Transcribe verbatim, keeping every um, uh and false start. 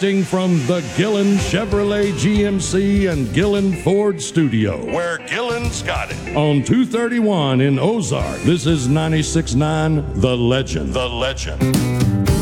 Broadcasting from the Gillen Chevrolet G M C and Gillen Ford studio, where Gillen's got it. On two thirty-one in Ozark, this is ninety-six point nine The Legend. The Legend.